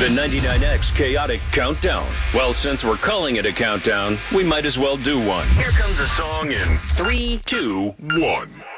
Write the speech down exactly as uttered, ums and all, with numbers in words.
The ninety-nine X Chaotic Countdown. Well, since we're calling it a countdown, we might as well do one. Here comes a song in three, two, one.